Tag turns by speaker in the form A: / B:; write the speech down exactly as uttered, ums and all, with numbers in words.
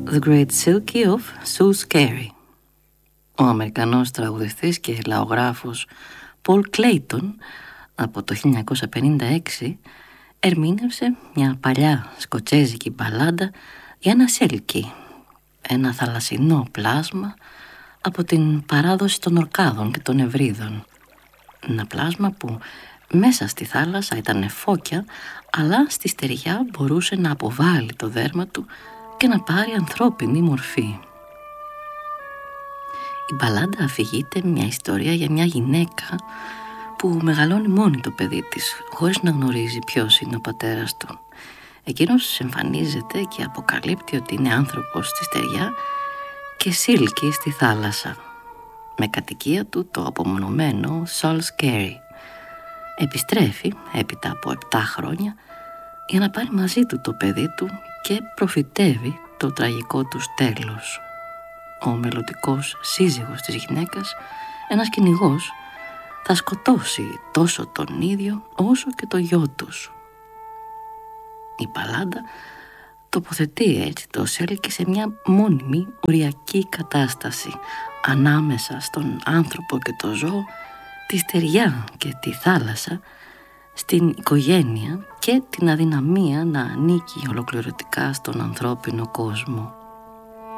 A: The Great Silky of So Scary. Ο Αμερικανός τραγουδιστής και λαογράφος Paul Clayton από το χίλια εννιακόσια πενήντα έξι ερμήνευσε μια παλιά σκοτσέζικη μπαλάντα για ένα σέλκι, ένα θαλασσινό πλάσμα από την παράδοση των ορκάδων και των ευρύδων. Ένα πλάσμα που μέσα στη θάλασσα ήταν φώκια, αλλά στη στεριά μπορούσε να αποβάλει το δέρμα του και να πάρει ανθρώπινη μορφή. Η μπαλάντα αφηγείται μια ιστορία για μια γυναίκα που μεγαλώνει μόνη το παιδί της, χωρίς να γνωρίζει ποιος είναι ο πατέρας του. Εκείνος εμφανίζεται και αποκαλύπτει ότι είναι άνθρωπος στη στεριά και σίλκι στη θάλασσα, με κατοικία του το απομονωμένο Solskerry. Επιστρέφει έπειτα από επτά χρόνια για να πάρει μαζί του το παιδί του και προφητεύει το τραγικό του τέλος. Ο μελλοντικός σύζυγος της γυναίκας, ένας κυνηγός, θα σκοτώσει τόσο τον ίδιο όσο και το γιο τους. Η μπαλάντα τοποθετεί έτσι το σέλκι σε μια μόνιμη οριακή κατάσταση ανάμεσα στον άνθρωπο και το ζώο, τη στεριά και τη θάλασσα, στην οικογένεια και την αδυναμία να ανήκει ολοκληρωτικά στον ανθρώπινο κόσμο.